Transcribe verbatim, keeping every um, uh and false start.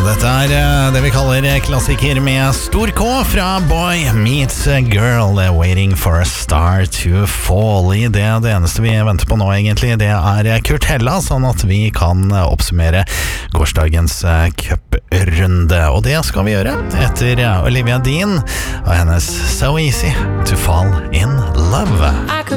Dette er eh, det vi kaller klassiker med stor K fra Boy Meets Girl, Waiting for a Star to Fall. I det, det eneste vi venter på nå egentlig, det er Kurt Hella, sånn at vi kan oppsummere gårsdagens cuprunde. Og det skal vi gjøre etter Olivia Dean og hennes So Easy to Fall in Love.